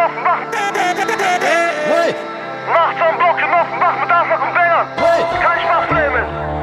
Hey! Mach zum Block genossen, mach mit Anschlag und Sängern. Hey! Kein Spaß, Flamen.